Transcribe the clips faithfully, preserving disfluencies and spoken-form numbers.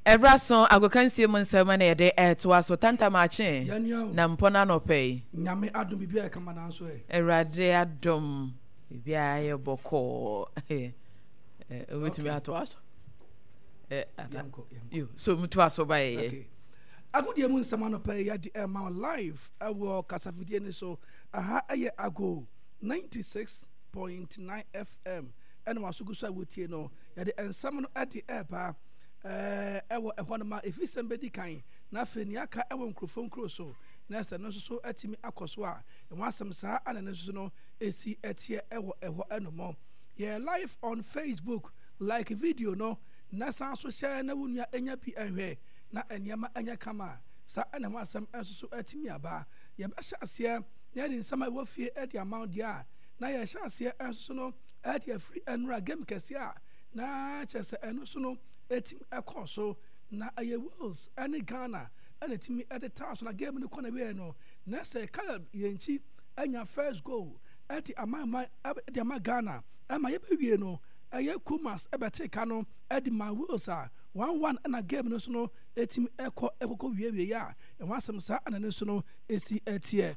Ebrason agokansie munsema na yede eto so tanta mache na mpona no pay nyame adom bibia e kama na so e erade adom bibia ye boko eh eh wetimi ato aso eh yo so mutu aso ba ye okay agudie munsema no pay ya di e ma live ewo kasafidie ni so aha eye ago ninety-six point nine F M ene wasugu so awotie no ya di ensam no adi e pa eh ewo ehonoma efisem bedi kan na afeni aka ewo nkrofo nkro so na se no so atimi akoso a enwa asem saa anane so no esi etie ewo eho enomo ye live on Facebook like video no na san so share na wunua enya pi enhwe na eniama enya kama sa ana ho asem enso so atimi aba ye ba sha ase na di nsama wo fie edi amount dia na ye sha ase enso so no edi free enra game kese a na chese eno so no etim ekoso na aye Wales any Ghana and etimi at the task na game no kona we no na say Caleb yenchi anya first goal at the ama the ama Ghana ama ye be no aye Kumas ebete ka no at the my Wales a one one na game no so no etim eko ekoko wie wie ya e wasem sa anane so no esi etie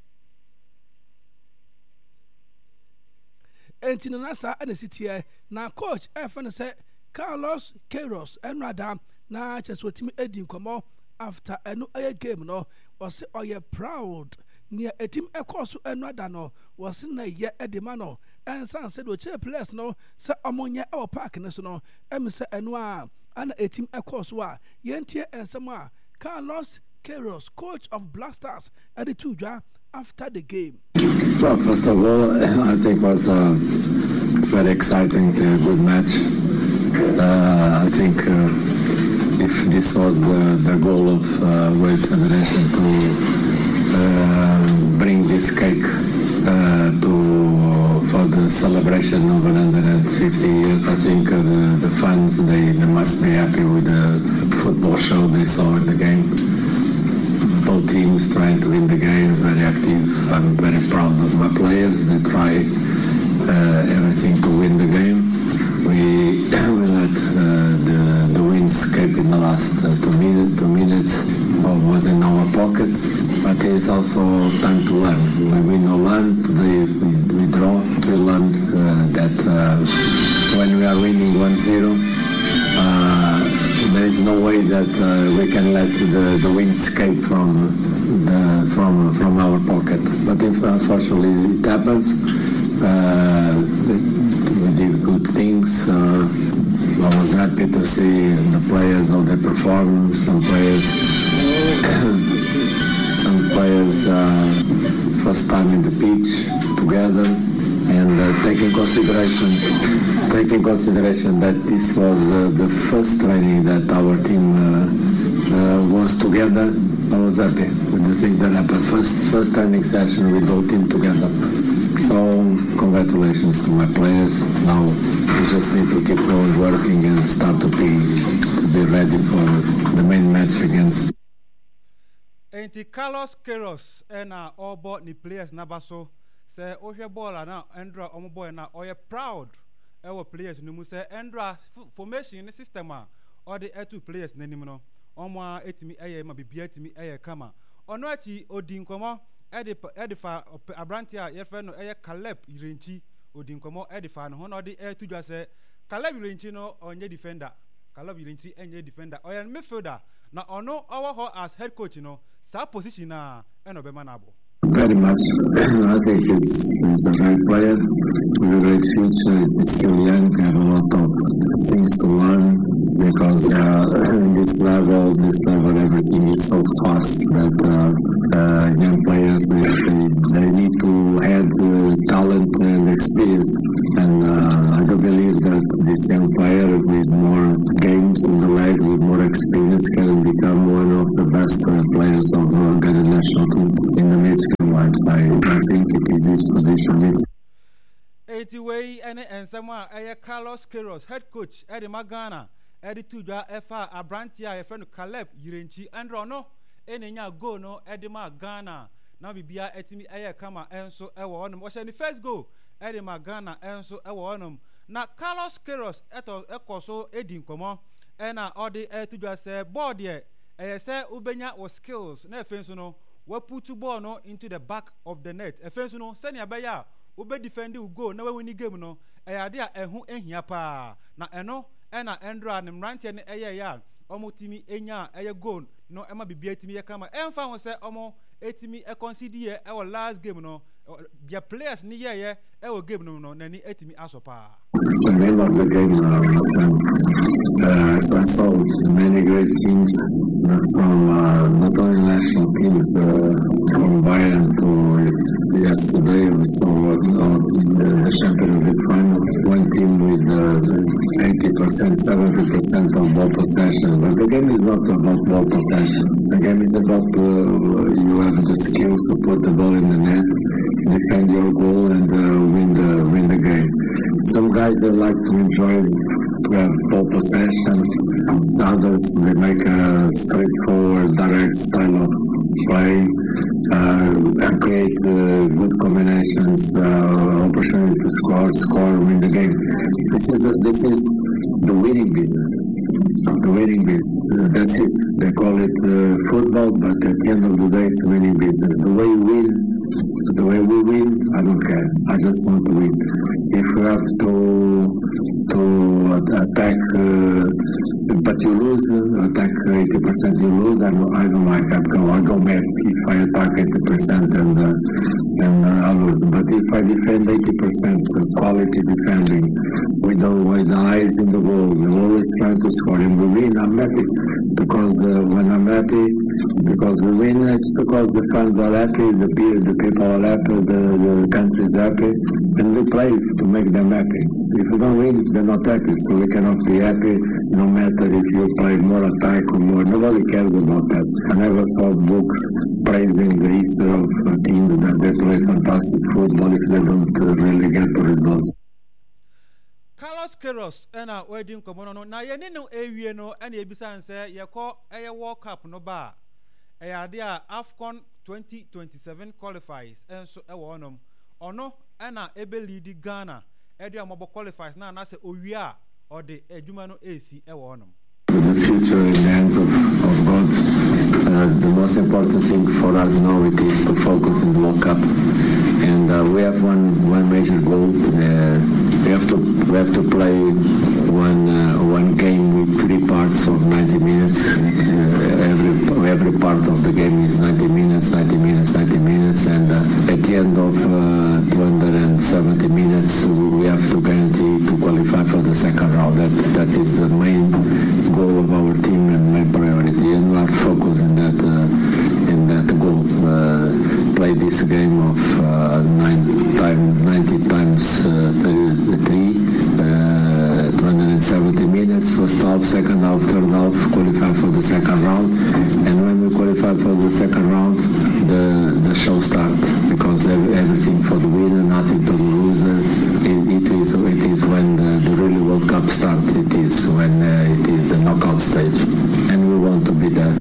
enti na sa anesi tie na coach e fa no say Carlos Queiroz enrada na chese otimi edi nkomo after enu aye game no was oye proud near etim ekoso enrada no was na ye edima no ensan said o che players no se omonye e park ne so no em se enu a ana etim ekoso a yentie ensem a Carlos Queiroz, coach of Black Stars, edi tudwa after the game. Well, first of all, I think it was a very exciting, uh, good match. Uh, I think uh, if this was the, the goal of uh, Wales Federation to uh, bring this cake uh, to for the celebration of one hundred fifty years, I think uh, the, the fans they, they must be happy with the football show they saw in the game. Both teams trying to win the game, very active. I'm very proud of my players. They try uh, everything to win the game. We we let uh, the the win escape in the last uh, two minutes. Two minutes uh, was in our pocket, but it's also time to learn. We win or learn. Today we, we draw. We learn uh, that uh, when we are winning one zero, uh, there is no way that uh, we can let the the win escape from the from from our pocket. But if unfortunately it happens. Uh, we did good things. Uh, I was happy to see the players how they perform. Some players, some players, uh, first time in the pitch together, and uh, taking consideration, taking consideration that this was uh, the first training that our team uh, uh, was together. I was happy with the thing that happened. First, first training session with the whole team together. So congratulations to my players. Now we just need to keep going working and start to be to be ready for the main match against. Enti Carlos Queiroz ena obo ni players na baso se ohwe ball na Endra omo boy na oye proud ewo players no mu se Endra formation ni system a or the two players nanim no omo etimi eye ma bibia etimi eye kama ono achi odi nkomo edi edifa abrantia ye fe no eye Caleb Irenchi odi nkomo edifa no no de e tudwa se Caleb Irenchi no onye defender Caleb Irenchi enye defender oye midfielder na ono owo ho as head coach no sa position na eno be manabo. Very much. I think it's, it's a great player with a great future. It's still young, have a lot of things to learn because uh, in this level, this level, everything is so fast that uh, uh, young players they, they, they need to have uh, talent and experience. And uh, I do believe that this young player with more games in the leg, with more experience, can become one of the best uh, players of the Ghana national team in the midfield. I, I think it is his position. eighty way and and someone a Carlos Queiroz, head coach Eddie Magana, Eddie Tudja F R Abrantia, a friend Caleb Irenchi, and Rono, any go no Eddie Magana. Now be bia etimi eye kama enso ewo onum. Was the first goal Eddie Magana enso ewo onum. Na Carlos Queiroz eto ekoso Eddie nkomo ɛna ɔde ɛto dwa sɛ ball deɛ ɛyɛ sɛ wobɛnya wɔ skills na ɛfɛ nso no waputu ball no into the back of the net ɛfɛ nso no sɛnea ɛbɛyɛ a wobɛ defend wo goal na wawini game no ɛyɛ ade a ɛho ehia paa na ɛno ɛna ɛndra ne mmeranteɛ no ɛyɛ yɛ a ɔmo timi enya ɛyɛ goal no ɛma bibia timi yɛ kama ɛmfa ho sɛ ɔmo etimi ɛconsider yɛ ɛwɔ last game no their players ni yɛ yɛ ɛwɔ game no no nani etimi asɔ paa. The name of the game uh, uh, as I saw many great teams from uh, not only national teams uh, from Bayern to yesterday we saw uh, the, the Champions League final, one team with uh, eighty percent, seventy percent of ball possession, but the game is not about ball possession. The game is about uh, you have the skills to put the ball in the net, defend your goal and uh, win the win the game. Some guys they like to enjoy uh, ball possession. Others they make a straightforward, direct style of play uh, and create uh, good combinations, uh, opportunity to score, score, win the game. This is a, this is the winning business. The winning business. That's it. They call it uh, football, but at the end of the day, it's winning business. The way you win. The way we win, I don't care. I just want to win. If we have to to attack, uh, but you lose, attack eighty percent, you lose. I don't, I don't like that. I go mad if I attack eighty percent and uh, and uh, I lose. But if I defend eighty percent, quality defending, with the, with the eyes in the goal, we're always trying to score. And we win, I'm happy because uh, when I'm happy, because we win, it's because the fans are happy, the the people are happy, the, the country is happy, and we play to make them happy. If we don't win, they're not happy, so we cannot be happy no matter if you play more attack or more. Nobody cares about that. I never saw books praising the history of uh, teams that they play fantastic football if they don't uh, really get the results. Carlos Queiroz ena wedding komono no na ye ne no ewie no ena ebisa nse ye ko eye World Cup no ba e ade a AFCON twenty twenty-seven qualifies enso e wo onom ono ena ebe lead Ghana e de amobo qualifies na na se owie a ode adwuma no esi e wo onom. The future in the hands of, of God. Uh, the most important thing for us now it is to focus on the World Cup, and uh, we have one one major goal. Uh, we have to we have to play one uh, one game with three parts of ninety minutes. Uh, every every part of the game is ninety minutes, ninety minutes, ninety minutes, and uh, at the end of uh, two hundred seventy minutes, we have to guarantee to qualify for the second round. That that is the main goal of our team and my priority, and we are focused in that uh, in that goal. Uh, play this game of uh, nine time, ninety times uh, three, uh, two hundred seventy minutes, first half, second half, third half, qualify for the second round, and when we qualify for the second round, the the show starts, because everything for the winner, nothing to the loser. It, it is it is when the, the really World Cup starts. It is when uh, it is the knockout stage, and we want to be there.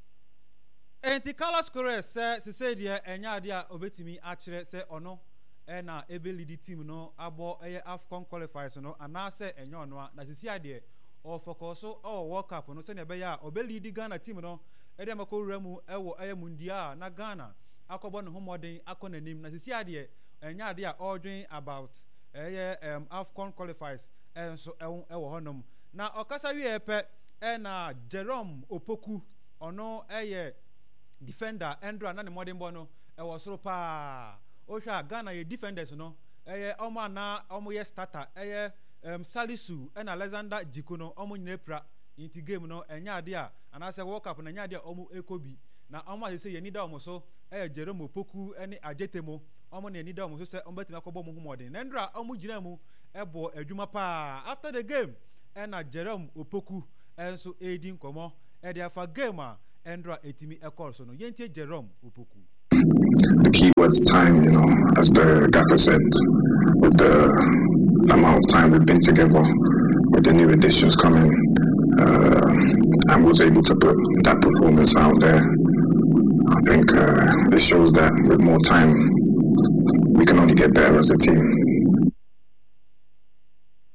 Enti Carlos Queiroz se se se dia enya dia obetimi akire se ono e na ebe lead team no abo eye AFCON qualifiers no ana se enya ono na sisi ade o focus o World Cup no se na be ya obe lead Ghana team no e dem ko wuramu e wo eye mundia na Ghana akobo no homoden akonanim na sisi ade enya ade a ordering about eye um, AFCON qualifiers enso e wo honom na okasa wie pe e na Jerome Opoku ono eye defender Andrew na ne modern bono e wo soro pa o hwa Ghana ye defenders no eh omo na omo ye starter eh um, Salisu and Alexander Jikono omo nyepra inti game no enya ade a anase World Cup na enya ade omo ekobi na omo ase ye nida omo so eh Jerome Opoku ene Ajetemo omo na nida omo so se omo betima kobo mo humodin na Andrew omo gina mu ebo adwuma pa after the game and Jerome Opoku enso edin komo e dey for game a Endra etimi ekol so no yentie Jerome Opoku. The key word's time, you know, as the gaffer said, with the amount of time we've been together, with the new additions coming, uh, and was able to put that performance out there. I think uh, it shows that with more time, we can only get better as a team.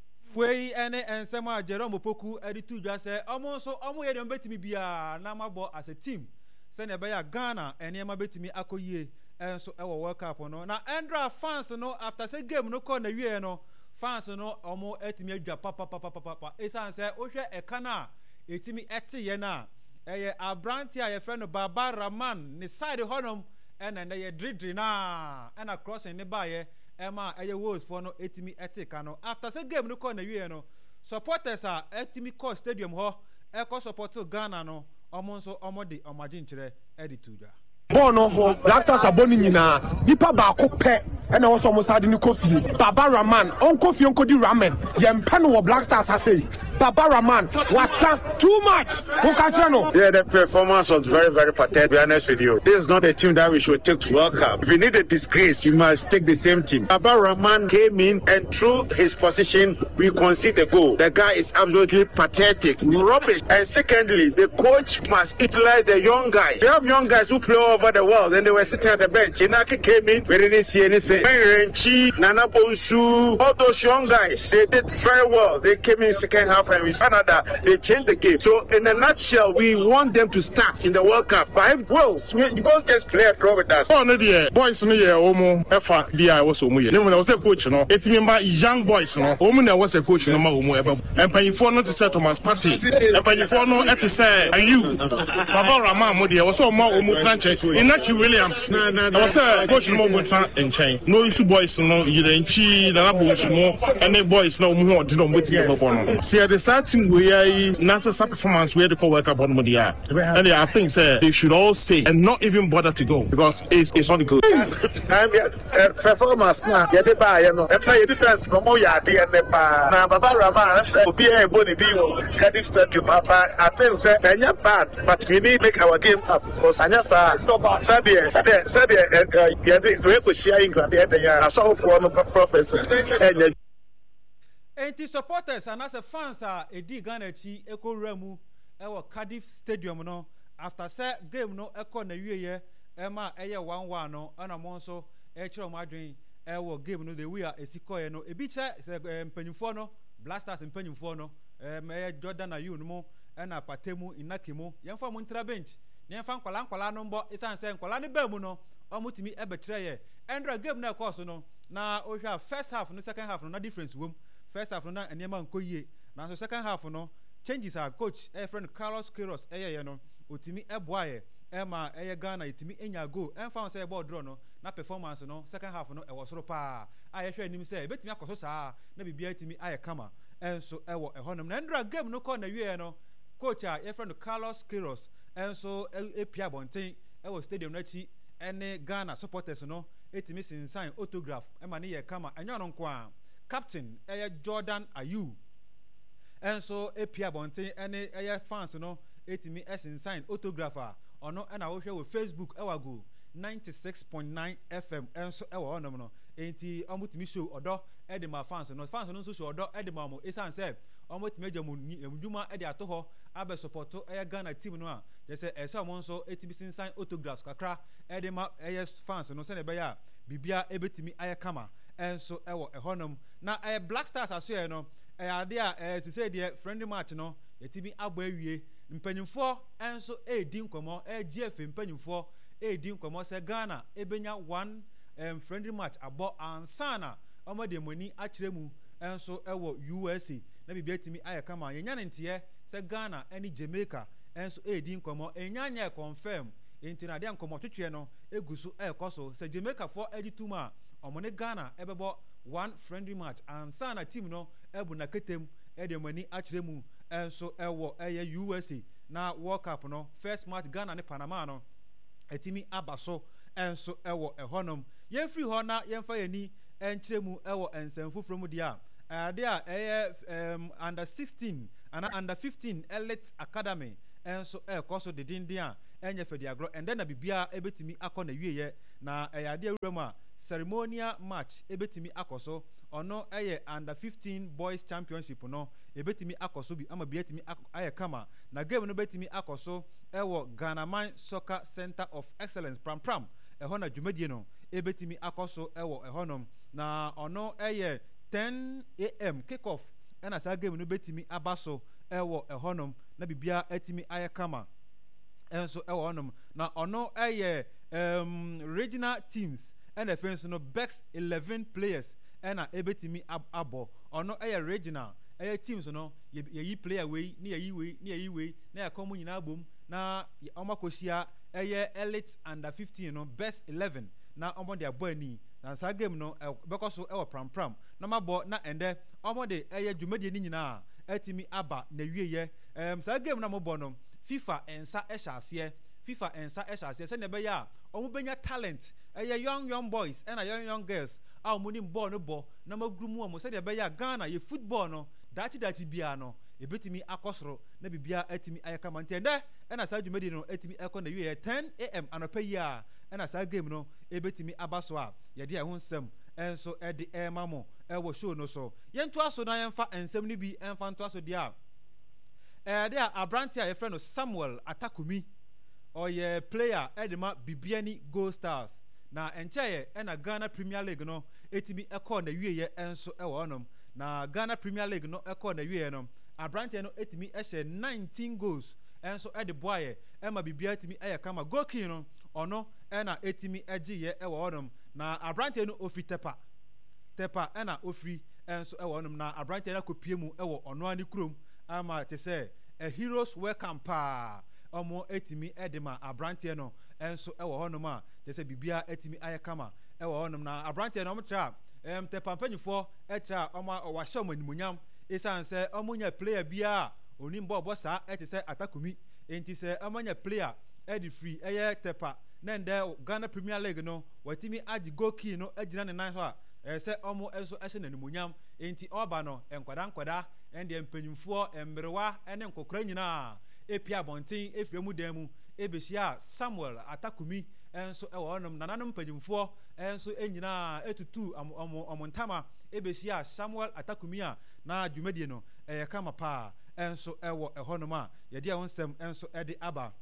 Way and and Sama Jerome Poku editu just say almost so almost yet bet me be a namabo as a team. Send a by Ghana and Yama bet me akoye and so our World Cup no. Now Andra fans no after say game no corner year no fans no almost et me papa papa papa papa. It's answer Osha Ekana etimi eti yena. Eye Abranti a friend Baba Rahman ni side honum and then they dridri na and across in the baye. Emma eye wolves for no etimi etika no after say game no corner year no supporters are etimi court stadium ho e ko support Ghana no omo nso omo de omagin kire edituda Bono, Black Stars aboni nyina nipa baako pɛ ɛna wɔsɔ ɔmo sade ne Kofi Baba Rahman on Kofi on kodi ramen yɛmpɛ no wɔ Black Stars asɛyi Baba Rahman wasa too much wo ka kyerɛ no. Yeah, the performance was very very pathetic, to be honest with you. This is not a team that we should take to World Cup. If you need a disgrace, you must take the same team. Baba Rahman came in and through his position we concede the goal. The guy is absolutely pathetic, rubbish. And secondly, the coach must utilize the young guys. We have young guys who play over the world and they were sitting at the bench. Inaki came in, we didn't see anything. Renchi, Nana Bonsu, all those young guys, they did very well. They came in second half and we found out that they changed the game. So in a nutshell, we want them to start in the World Cup. Five goals, we both just play a draw with us. Oh no dear, boys no yeah, omo efa dia was omo ye. No, was a coach no. It's remember young boys no. Omo na was a coach no ma omo eba. And panyifo no to set Thomas Partey. And panyifo no e to say and you. Baba Rahman mo dear was so more omo tranche. Inaki Williams. No no no. Was a coach no mo tran enchain. No issue boys no yirenchi na Bonsu mo and the boys no omo ho de no wetin e bebo no. See the starting we are nasa performance we had to work up on Modia. And I think say they should all stay and not even bother to go because it's it's not good. Performance na yete ba ye no. Em say defense no mo ya de ne ba. Na Baba Rahman em say obi e boni di wo. Cardiff Stadium Baba I think say enya bad but we need make our game up because anya sa Sabia Sabia Sabia yete we ko share England yete ya so for no prophecy. Enya Enti supporters and as a fans are edi Ghana chi eko remu ewo Cardiff Stadium no after say game no eko na wiye ema eye one one no ana mo nso e kire mo adwen ewo game no the we are esikoye no ebi che mpanyimfo no Blasters mpanyimfo no em eye Jordan Ayew no mo na Patemu Inakimo yemfa mo ntra bench ne yemfa nkwala nkwala no mbo isan say nkwala ne ba mu no omutimi ebe kire ye endra game na course no na ohwa first half no second half no na difference wom. First half no and Yaman Koye. Now so second half no changes our coach, a friend Carlos Queiroz, eh no, Utimi Eboye, Emma, eh Ghana, Itimi Enya go, and found say about draw no, na performance no, second half no, I was ropa. I heard him say, bet me a cososa, never be to me, I come, and so I was a honor. Nandra game no corner year no, coach, a friend Carlos Queiroz, and so a Pia Bontain, I was stadium Nachi, and Ghana supporters no, it missing sign autograph, Emma near come, and you're on Kwan. Captain eh Jordan Ayew and so a Pia Bonte and eh fans no etimi as in sign autographer or no and I will share with Facebook ewago ninety-six point nine F M and so ewa no no enti omutimi show odo e de ma fans no fans no so show odo e de ma mo esan say omutimi ajamu ndwuma e de ato ho abe support eh Ghana team no a they say e say mo nso etimi sin sign autographs kakra e de ma eh fans no se ne be ya bibia ebetimi aye kama and so ewo ehonum na eh Black Stars aso no eh ade a eh se say de friendly match no yetimi abo awie mpanyimfo enso e di nkomo eh G F mpanyimfo e di nkomo se Ghana ebenya one um, friendly match abo ansana omo de moni akiremu enso ewo U S A na bibia timi ayekama yenya ntie se Ghana eni Jamaica enso e di nkomo enyanya confirm enti na de nkomo twetwe no egusu ekoso se Jamaica for edituma omone Ghana ebebo one friendly match and sana team no ebu na ketem edemani akiremu enso ewo eye U S A na World Cup no first match Ghana ne Panama no etimi abaso enso ewo ehonom yen free ho na yen fa yani enkiremu ewo ensemfu from dia ade a eye um, under sixteen and under fifteen elite academy enso e koso de dindia enye fedi agro and then na bibia ebetimi akọ na wieye na eyade awurem a ceremonial match ebetimi akoso ono eye under fifteen boys championship no ebetimi akoso bi ama bietimi aye kama na game no betimi akoso ewo Ghana Man Soccer Center of Excellence pram pram eho na dwumadie no ebetimi akoso ewo ehonom na ono eye ten A M kick off ɛna saa game no betimi aba so ɛwɔ ɛhɔnom na bibia etimi ayɛ kama ɛnso ɛwɔ hɔnom na ɔno ɛyɛ um, regional teams ɛna fɛn no best eleven players ɛna ebetimi abɔ ɔno ɛyɛ regional ɛyɛ teams no yɛyi player wei ne yɛyi wei ne yɛyi wei na yɛkɔ mu nyinaa bom na ɔmo akɔhyia ɛyɛ elite under fifteen no best eleven na ɔmo de abɔ ani na saa game no bɛkɔ so ɛwɔ pram pram na mabɔ na ɛndɛ ɔmo de ɛyɛ dwumadie ne nyinaa ɛtimi aba na wieyɛ ɛm saa game na mo bɔ no FIFA ɛnsa ɛhyɛ aseɛ FIFA ɛnsa ɛhyɛ aseɛ sɛ ne bɛyɛ a ɔmo bɛnya talent ɛyɛ young young boys ɛna young young girls a ɔmo nim bɔɔl no bɔ na mo guru mu ɔmo sɛ ne bɛyɛ a Ghana yɛ football no daakye daakye bia no ebetimi akɔ soro na bibia etimi ayɛ kama nti ɛndɛ ɛna saa dwumadi no etimi ɛkɔ na wieyɛ ten a m anɔpa yi a ɛna saa game no ebetimi aba so a yɛde ɛho nsɛm ɛnso ɛde ɛma mo ɛwɔ show no so yɛnto aso na yɛmfa nsɛm no bi ɛmfa nto aso deɛ a ɛde a abrante a yɛfrɛ no Samuel Atakumi ɔyɛ player ɛde ma Bibiani Gold Stars na ɛnkyɛyɛ ɛna Ghana Premier League no etimi ɛkɔ na wieyɛ ɛnso ɛwɔ hɔnom na Ghana Premier League no ɛkɔ na wieyɛ no abrante no etimi ɛhyɛ nineteen goals ɛnso ɛde boayɛ ɛma bibia etimi ɛyɛ kama goalkeeper no ɔno ɛna etimi ɛgye yɛ ɛwɔ hɔnom na abrante no ofiri tepa tepa ɛna ofiri ɛnso ɛwɔ hɔnom na abrante no akɔpie mu ɛwɔ ɔno ani kurom ama te sɛ a heroes welcome pa ɔmo etimi ɛde ma abrante no ɛnso ɛwɔ hɔnom a te sɛ bibia etimi ayɛ kama ɛwɔ hɔnom na abrante no ɔmo kyerɛ ɛm tepa mpanyinfoɔ ɛkyerɛ ɔmo ɔwahyɛ ɔmo animonyam esan sɛ ɔmo nya player bia onim bɔ bɔ saa ɛte sɛ Atakumi enti sɛ ɔmo nya player ɛde free ɛyɛ tepa na ndɛ Ghana Premier League no watimi agye goalkeeper no agyina ne nan so a ɛsɛ ɔmo ɛso ɛhyɛ n'animonyam enti ɔba no nkwadaa nkwadaa ɛnde mpanyinfoɔ mmerewa ɛne nkokora nyinaa epia abɔnten efiri mu dan mu ebehyia Samuel Atakumi ɛnso ɛwɔ hɔnom nananom mpanyinfoɔ ɛnso enyinaa etutu ɔmo ɔmo ntama ebehyia Samuel Atakumi a na dwumadie no ɛyɛ kama paa ɛnso ɛwɔ ɛhɔnom a yɛde ɛho nsɛm ɛnso ɛde aba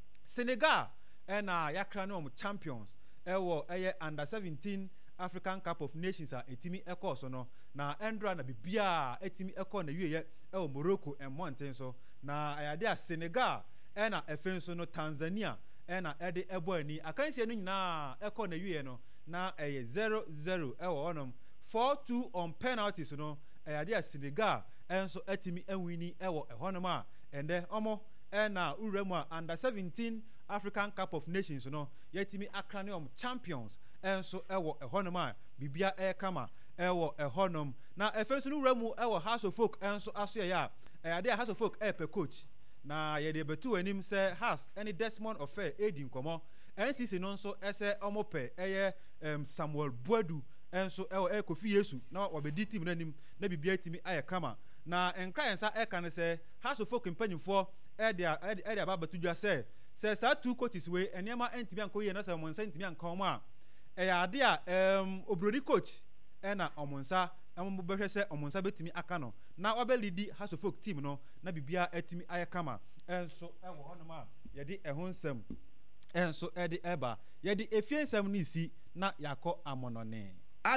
Senegal ɛna yakra ne ɔmo champions ɛwɔ ɛyɛ under seventeen African Cup of Nations a etimi ɛkɔɔ so no na ɛndra na bibia etimi ɛkɔɔ na wieyɛ ɛwɔ Morocco ɛmmɔnten so na ayade a Senegal ɛna ɛfɛ nso no Tanzania ɛna ɛde ɛbɔ ani akansie no nyinaa ɛkɔɔ na wieyɛ no na ɛyɛ zero zero ɛwɔ hɔnom four two on penalties no ayade a Senegal ɛnso etimi ɛwini ɛwɔ ɛhɔnom a ɛndɛ ɔmo ɛna ura mu a under seventeen African Cup of Nations no yɛtimi akra ne ɔmo champions ɛnso ɛwɔ ɛhɔnom a bibia ɛyɛ kama ɛwɔ ɛhɔnom na ɛfɛ nso no wura mu ɛwɔ House of Folk ɛnso aso yɛ a ɛyade a House of Folk ɛpɛ coach na yɛde betu anim sɛ House ɛne Desmond Ofe edi nkɔmɔ N C C no nso ɛsɛ ɔmo pɛ ɛyɛ um, Samuel Boadu ɛnso ɛwɔ ɛyɛ Kofi Yesu na wɔbɛdi team n'anim na bibia timi ayɛ kama na nkra yɛnsa ɛka ne sɛ House of Folk mpanyinfoɔ ɛde ɛde ɛde aba bɛtu dwa sɛ sɛ saa two coaches wei ɛnneɛma ɛntimi ankɔ yie na sɛ ɔmo nsa ntimi anka ɔmo a ɛyɛ ade a ɛm obroni coach ɛna ɔmo nsa ɛmo bɛhwɛ sɛ ɔmo nsa bɛtumi aka no na ɔbɛlidi House of Folk team no na bibia ɛtumi ayɛ kama ɛnso ɛwɔ hɔnom a yɛde ɛho nsɛm ɛnso ɛde ɛba yɛde efie nsɛm no isi na yakɔ amɔnɔne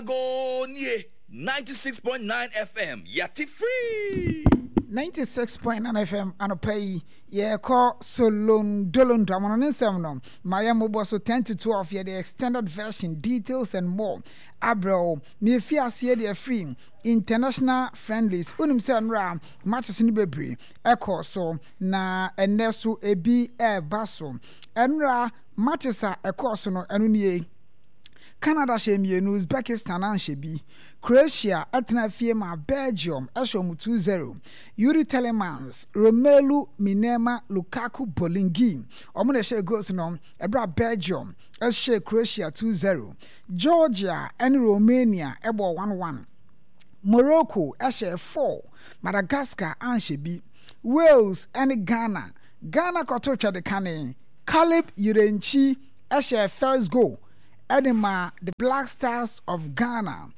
agonie ninety-six point nine F M yati free ninety-six point nine F M anɔpa yi yɛkɔ solondolondo amono ne nsɛm no ma yɛ mobɔ so ten to twelve yɛ the extended version details and more abrɛw mefi aseɛ deɛ free international friendlies unim sɛ nra matches no bebree ɛkɔ so na ɛnɛ so ebi ɛɛba so ɛnra matches a ɛkɔ so no ɛno nie Canada hyɛ mmienu Uzbekistan anhyɛ bi Croatia atena fie ma Belgium ɛhyɛ mu two zero Yuri Telemans Romelu Minema Lukaku Bolingi ɔmo na ɛhyɛ goals no ɛbra Belgium ɛhyɛ Croatia two zero Georgia ɛne Romania ɛbɔ one one Morocco ɛhyɛ four Madagascar anhyɛ bi Wales ɛne Ghana Ghana kɔtɔ twɛ de kane Caleb Yirenchi ɛhyɛ first goal Edema, the Black Stars of Ghana.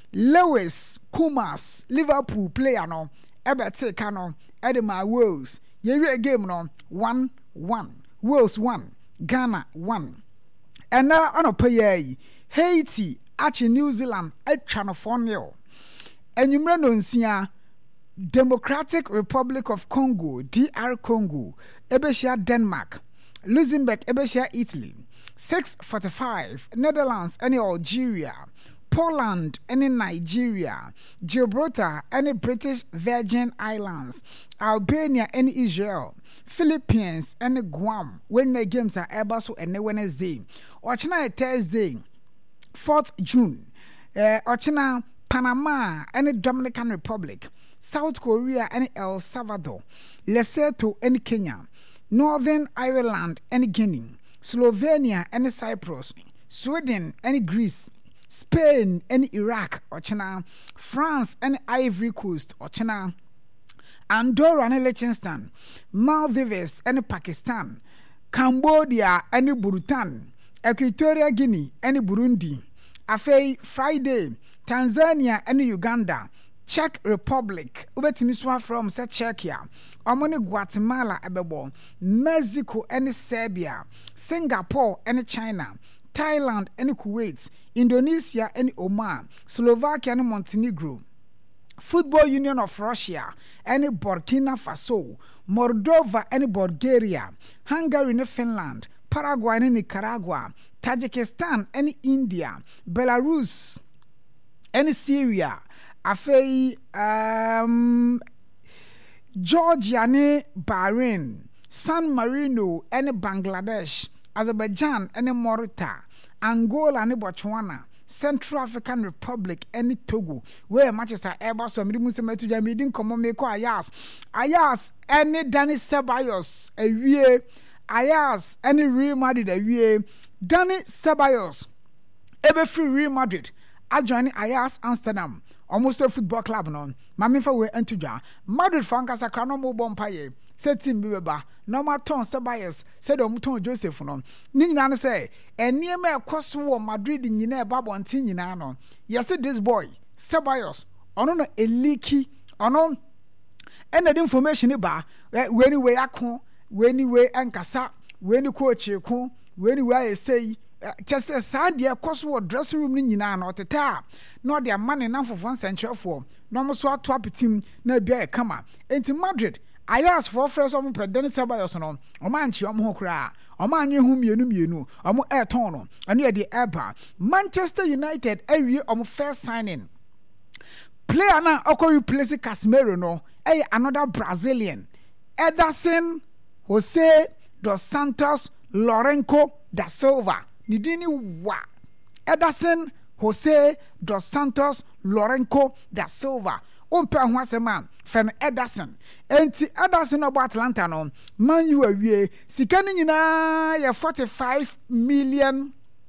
Lewis Kumas, Liverpool player no. Ebete Kano, Edema Wales. Yewe game no one one. Wales one, Ghana one. And now on a pay Haiti, Achi New Zealand, at Chanofonio. And you remember Nsia Democratic Republic of Congo, D R Congo, Ebeshia Denmark, Luxembourg, Ebeshia Italy, six forty-five, Netherlands, any Algeria, Poland, any Nigeria, Gibraltar, any British Virgin Islands, Albania, any Israel, Philippines, any Guam, when the games are able to and Wednesday, Ochina Thursday, fourth June, uh, Ochina, Panama, any Dominican Republic, South Korea, any El Salvador, Lesotho, any Kenya, Northern Ireland, any Guinea, Slovenia, any Cyprus, Sweden, any Greece, Spain, any Iraq, Ochina, France, any Ivory Coast, Ochina, Andorra, any Liechtenstein, Maldives, any Pakistan, Cambodia, any Bhutan, Equatorial Guinea, any Burundi, Afei Friday, Tanzania, any Uganda, Czech Republic, ubetimiswa from say Czechia, Omoni Guatemala, Ebebo, Mexico, any Serbia, Singapore, any China, Thailand, any Kuwait, Indonesia, any Oman, Slovakia, any Montenegro, Football Union of Russia, any Burkina Faso, Moldova, any Bulgaria, Hungary, any Finland, Paraguay, any Nicaragua, Tajikistan, any India, Belarus, any Syria, Afei, um, Georgia, any Bahrain, San Marino, any Bangladesh, Azerbaijan, any Malta, Angola, any Botswana, Central African Republic, any Togo, where Manchester Airbus, so many Muslims to Jamaican common make Ayas, Ayas, any Danny Ceballos, a year, Ayas, any Real Madrid, a year, Danny Ceballos, ever free Real Madrid, I join Ayas Amsterdam, almost a football club, no, Mammy for way and to Madrid Francas a crano bompaye. Said Tim Bibba, no more ton Ceballos, said Omuton Joseph no. Nina say, and near me a cross war Madrid in Yene Babo and Tinino. Yes, this boy, Ceballos, on a leaky, on and the information about when you wear a con, when you wear and cassa, when you coach your con, when you wear a say, just a sad dear crossword dressing room in Yina or the tar, nor their money enough of one century for, no more swap to up team, no bear come into Madrid. I asked for friends of Dennis Ceballos on, or man, she almost cry, or man, you whom you knew, or more air tono, and near the airbar. Manchester United, every on first signing. Player now, Oko replace Casemiro, no, a another Brazilian, Ederson, Jose dos Santos, Lourenço da Silva, Nidini wa, Ederson, Jose dos Santos, Lourenço da Silva. Umpe ahwasema fen Ederson enti Ederson obo Atlanta no man you awie sika ni nyina ya forty-five million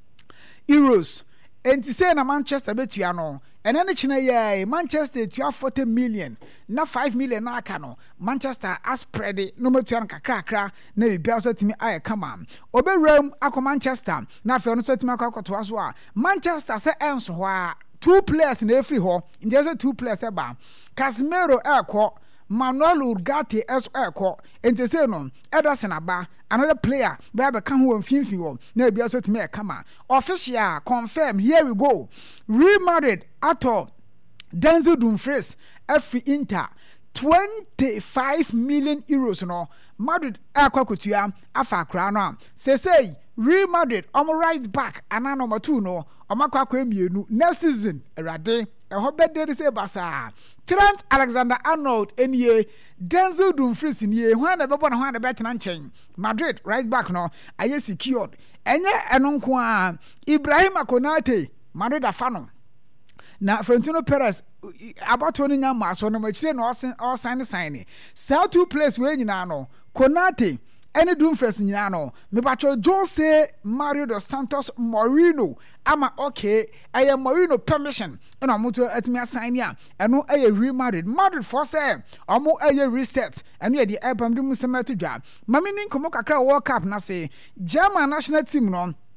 euros enti say na Manchester betua no ene ne chine ye Manchester tua forty million na five million na aka no Manchester aspread no metua no kakra kakra na e bia so timi aye kama oberam akọ Manchester na afi no so timi akọ akoto aso a Manchester say enso ho a two players in every hall. In just two players eba. Casemiro eko, Manuel Ugarte es eko. Ente say no, Ederson aba. Another player, be can who finfi wo. Na be also to me come. Official confirm. Here we go. Real Madrid ato Denzel Dumfries every Inter twenty-five million euros no. Madrid eko kutua afa kra no. Say say Real Madrid on right back and number two no omakwa kwa mienu next season erade eho bede say basa Trent Alexander-Arnold eniye Denzel Dumfries niye hwan na bebo na hwan na betena nchen Madrid right back no aye secured enye eno nko a Ibrahima Konate Madrid afano na Florentino Perez about one nyama so no machire no all sign sign sell two place we nyina no Konate any Dumfries nyina no me bacho Jose Mario dos Santos Moreno ama okay aye Moreno permission and amoto atimi assign ya eno aye Real Madrid Madrid for say omo aye reset eno ye di album dum sema to dwa mami nin komo kakra World Cup na say German national team no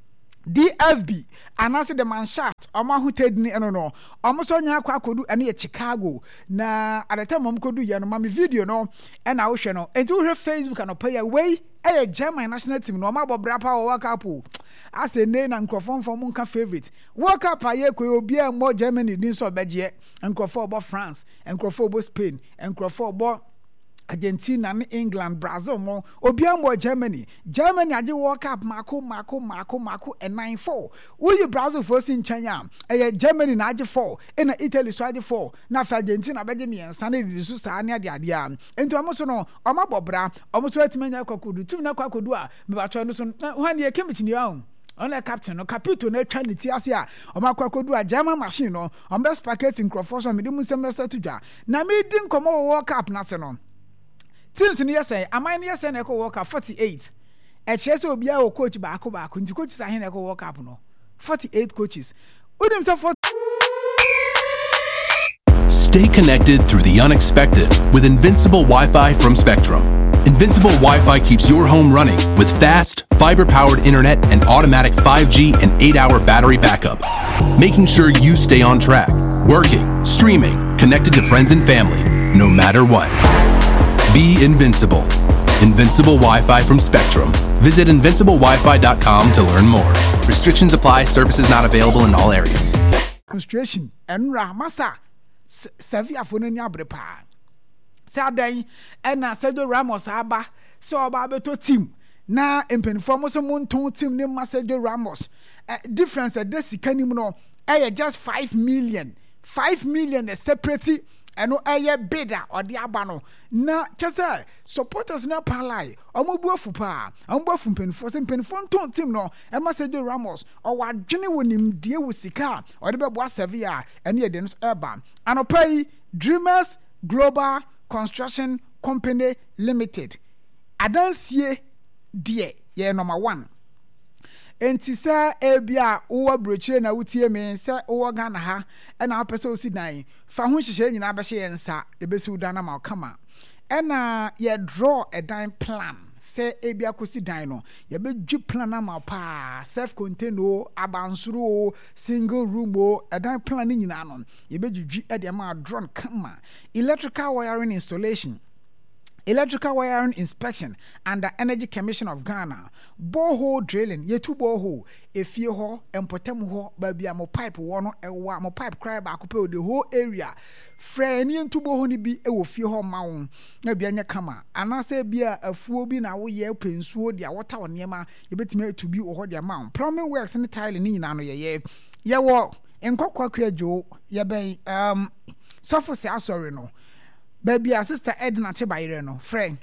D F B and also the man shaft omo hu tedni eno no omo so nya akwa kodu eno ye Chicago na at the time omo kodu ye no mami video no e na wo hwe no enti wo hwe Facebook and opaya wey e German national team no omo abobra pa World Cup ase ne na nkrofon fo mo nka favorite World Cup aye ko obi e mo Germany din so beje nkrofon obo France nkrofon obo Spain nkrofon obo Argentina and England, Brazil, mo Obiamo Germany. Germany adi World Cup mako mako mako mako and nine four. We Brazil first in China. Eh Germany na adi four. In Italy so adi four. Na for Argentina beje mi ensane di su sa ania dia dia. Ento amoso no oma bobra, omoso etimenya kwakodu. Tu na kwakodu a me ba cho no so hwan ye kemichini a only captain no capito na twa ne ti ase a omakwakodu a German machine no on best packet in Crawford me dim semester to dwa. Na me din komo World Cup na se no. Teams in yes, am I near Seneca World Cup forty-eight? A chess will be our coach back back when the coaches are Heneco World Cup no. forty-eight coaches. Stay connected through the unexpected with Invincible Wi-Fi from Spectrum. Invincible Wi-Fi keeps your home running with fast, fiber-powered internet and automatic five G and eight hour battery backup, making sure you stay on track, working, streaming, connected to friends and family, no matter what. Be invincible. Invincible Wi-Fi from Spectrum. Visit invincible wi fi dot com to learn more. Restrictions apply. Services not available in all areas. Demonstration and Ramasa Sevilla Funania Brepa. Saday and Sergio Ramos Aba so Babeto team. Na impenformos moon tone team named Sergio Ramos. Difference at this canimo eh just five million. Five million is separate. Eno aye bidder or the abano na chese supporters na palai omo buafu pa omo buafu penfo se penfo ton team no e ma Sergio Ramos o wadwene wonim die wo sika o de bebo Sevilla eno ye de no eba anopai Dreamers Global Construction Company Limited adansie die ye number one. Enti se ebia wo brochire na wutie me se wo Ghana ha e na apese osi dan fa ho hihye nyina be hye nsa e be si udan na ma kama e na ye draw a dan plan se ebia kosi dan no ye be dwu plan na ma pa self contained o abansuru o single room o a dan plan ni nyina no ye be dwu e de ma draw kama electrical wiring installation, electrical wiring inspection and the Energy Commission of Ghana, borehole drilling, ye two borehole, a few ho, and potem ho, baby, a mo pipe one, a one, mo pipe cry back up the whole area. Friend, you two borehole be a few ho mound, no be any kama, and I say be a fool be now ye open sword, ya water on yama, you bet me to be or the amount. Plumbing works in the tile in Nano ye, ye walk, and cock Joe, ye bay, um, suffer say, sorry no. Baby, our sister Edna Tibaireno, friend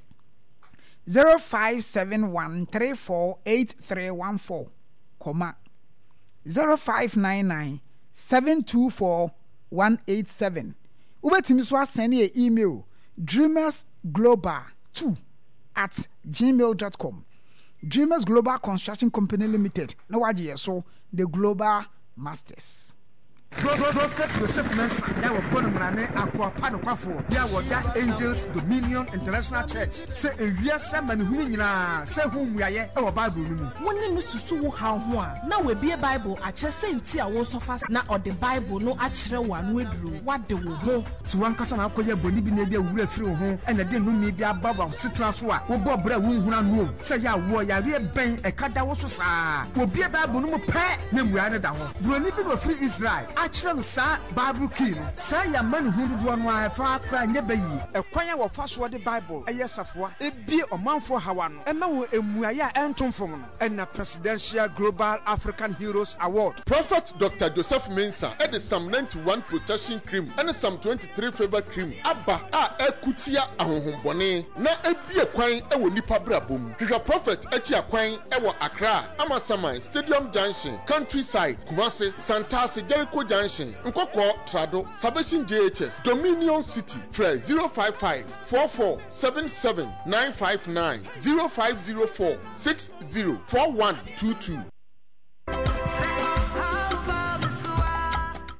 zero five seven one three four eight three one four, comma zero five nine nine seven two four one eight seven. Ubetimiswa send ye email dreamers global two at gmail dot com. Dreamers Global Construction Company Limited. No idea, so the Global Masters. Prophet Joseph Mensa, that was born in Rane, Aqua Panoquafo, there was that Angels Dominion International Church. Say a year, Simon Humina, say whom we are our Bible. One name is Susu Hawa. Now we be a Bible, I just say, Tia was so fast now, or the Bible, no actual one we drew. What do we know? To one cousin, I'll call your Bonibi, maybe a real through home, and I didn't know maybe a Bob of Citraswa, or Bob Bra Woon Room. Say, ya warrior, we bang a cat that was so sad. Will be a Bible, no pet, name we are down. Bronibi were free Israel. Actually, sir, Bible King. Say a man who do one wife, far cry never ye. A choir of fast word the Bible, a yes of what, a be a man for Hawan, and now a Muaya Anton from and a Presidential Global African Heroes Award. Prophet Doctor Joseph Mensa, and the Psalm ninety-one protection cream, and the Psalm twenty-three favor cream. Abba, ah, a kutia ahombone, na a be a quine, a nipa brabum. Your prophet, a chia quine, ewa Accra, Amasamai, Stadium Junction, Countryside, Kumasi, Santasi, Jericho Junction. Nkoko Trado, Salvation J H S, Dominion City, Fred zero five five four four seven seven nine five nine zero five zero four six zero four one two two.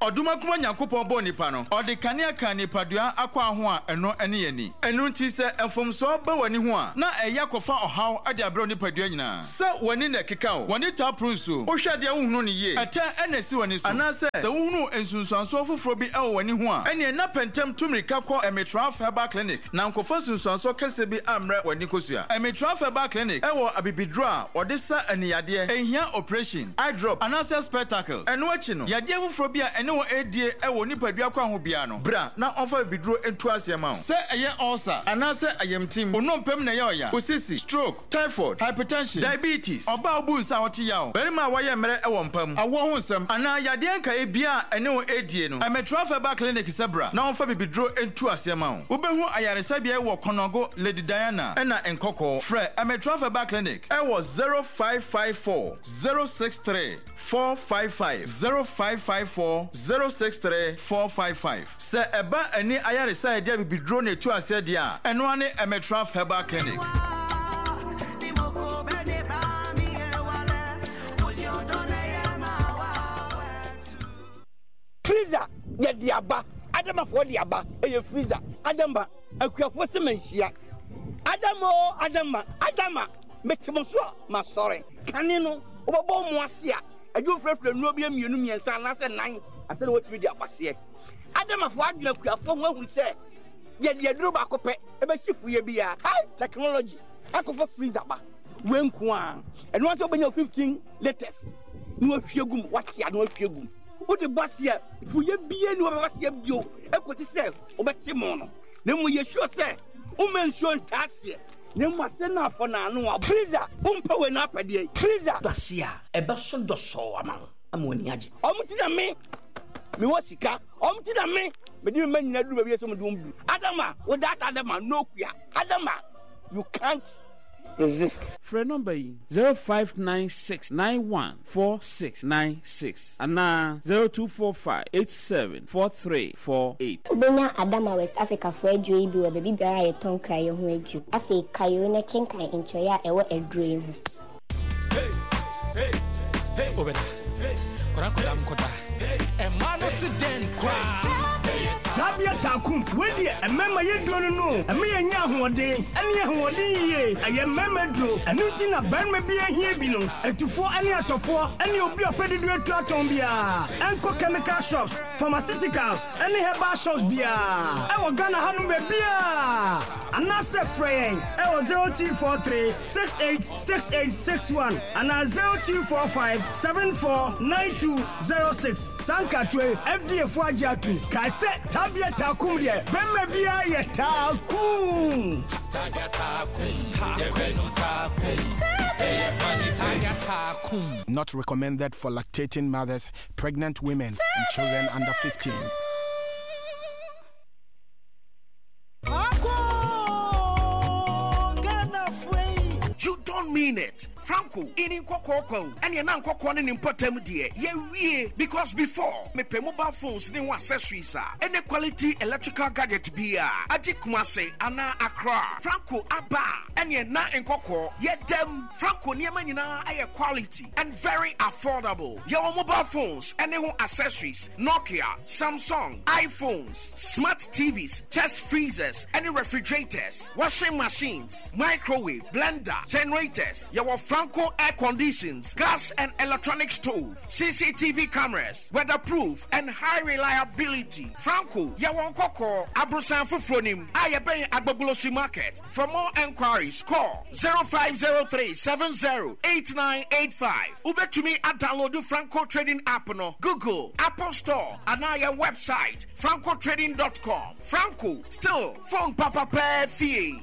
oduma kuma nyankopon bo nipa no ode kanea kan nipadua akwa ho a eno ene yani enu nti se enfomso ba wani ho a na eya kofa ohaw ade abro nipadua nyina se wani na keka o wani ta prunso o hwade wohunu ne ye ata ena si wani so ana se se wohunu ensunsuanso foforo bi e wani ho a ene na pentem tumirika ko Emetraf Herbal Clinic na nkofa sunsuanso kese bi amre wani kosua Emetraf Herbal Clinic e wo abibidro a ode sa aniyade ehia operation eye drop ana se spectacle eno achi no yade foforo bi a ene wo edie e wo nipadua kwa ho bia no bra na onfa bidro entu asema o se eye ulcer ana se ayemtim onompem na ye oya osisi stroke typhoid hypertension diabetes oba obu sa woti yawo bere ma waye mere e wo mpam awo ho nsem ana yade nka e bia ene wo edie no Emetraf Herbal Clinic sebra na onfa bidro entu asema o obehu ayaresa bia e wo konogo Lady Diana ena enkoko fre Emetraf Herbal Clinic e wo zero five five four zero six three four five five zero five five four zero six three four five five se eba ani ayaresa e dia bidro na etu ase dia eno ane Emetraf Herbal Clinic. Freezer ye diaba adama fo diaba eye freezer adama akuafo se manhia adama adama adama metimoso ma sore kane no obobo mu ase a adwo frefre nu obi amienu miensa na se nan ase na wotiri diaba se adama fo adwo akuafo ho ahu se ye de aduro ba kopɛ ebe shifu ye bia high technology akofo freezer ba wenku a eno ase obenya fifteen liters ni wa hwiegum watia na wa hwiegum odi basia fu ye bie ni wa basia bio ekoti se obeti mo no na mu ye sure se o mention ntasie na mu ase na afọ na anu a freezer umpa we na apade freezer basia ebe so do so ama amoni age omuti na me me wo sika omuti na me me di me nyina duru bia so mu dum adama wo that adama no kuya adama you can't resist. For number zero five nine six nine one four six nine six and now zero two four five eight seven four three four eight. Ubenya Adama West Africa for a dream or baby bear a tongue cry your way. I say Kayona Kinkai in Choya ever a dream. Hey, hey, hey, over there. Hey, Korakodam Kota. A man of the den cry. Tabia takum wedi e mema ye duro no e me nya hoden ene hoden ye aye mema duro enu ti na banma bi ahia bi no etufo ene atofo ene obi opedidu etu aton bia enko chemical shops pharmaceuticals ene herbal shops bia e wo Ghana hanu be bia anase frey e wo zero two four three six eight six eight six one ana zero two four five seven four nine two zero six sankatwe F D A fo ajatu kai se tabia takum de bemma bia ye takum tabia takum not recommended for lactating mothers, pregnant women and children under fifteen. You don't mean it. Franco, in Kokoko, and you're not Kokon in Potem, dear. Yeah, because before, me pay mobile phones, new accessories, any quality electrical gadget beer. Ajikumase, Anna Accra, Franco Abba, and you're not in Koko, yet them Franco Niamanina, a quality and very affordable. Your mobile phones, any accessories, Nokia, Samsung, iPhones, smart T Vs, chest freezers, any refrigerators, washing machines, microwave, blender, generators, your Franco air conditions, gas and electronic stove, C C T V cameras, weatherproof and high reliability. Franco, Yawon Koko, Abrosan Fufronim, Ayaben Agbobulosi Market. For more enquiries, call zero five zero three seven zero eight nine eight five. Ube to me at download the Franco Trading app no Google, Apple Store, and our website, franco trading dot com. Franco, still phone Papa Pay Fee.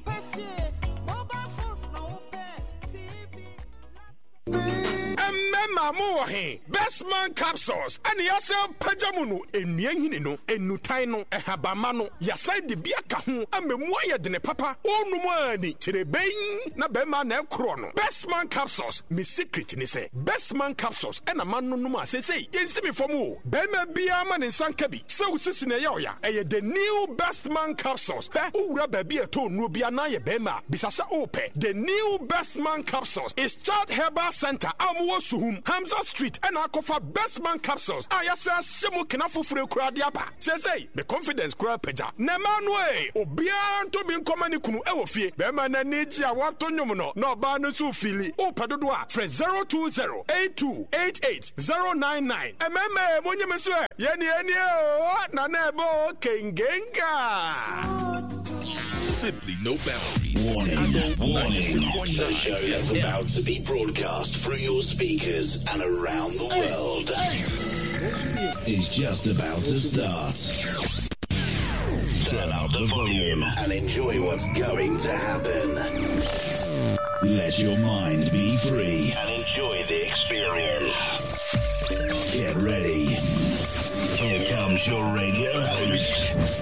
Emma Mohe, best man capsules, and yourself Pajamunu, and Yanino, and Nutaino, and Habamano, Yasai de Biakahu, and Memoya de Papa, oh no money, to the Bain, Nabema Nev Chrono. Best man capsules, Miss Secret, ni say, best man capsules, and a man no numa say, say, yes, me for more. Bema Biaman and Sankabi, so Sissina Yoya, and the new best man capsules, Ura Baby a tone, Nubiana Bema, Bisasa Ope, the new best man capsules is Chad Herbal Center, Amu Suhum. Benkum, Hamza Street, and Akofa Best Man capsules. I say Shemu Kinafufure Kradiapa. Say say the confidence crab peja. Nemanwe, Obian to be common kunu ewofie. Bema na niji awato nyomono. No banu su fili. O padodwa. Fresh zero two zero eight two eight eight zero nine nine. Ememe monye meswe. Yeni yeni o na nebo kengenga. Simply no boundaries. Warning, warning. The show that's about to be broadcast through your speakers and around the world is just about to start. Turn up the volume and enjoy what's going to happen. Let your mind be free and enjoy the experience. Get ready. Here comes your radio host,